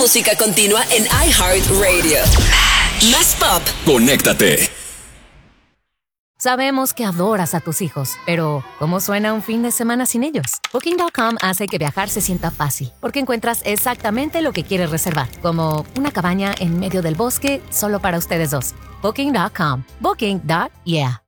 música continua en iHeartRadio. Más pop. Conéctate. Sabemos que adoras a tus hijos, pero ¿cómo suena un fin de semana sin ellos? Booking.com hace que viajar se sienta fácil, porque encuentras exactamente lo que quieres reservar, como una cabaña en medio del bosque solo para ustedes dos. Booking.com. Booking.yeah.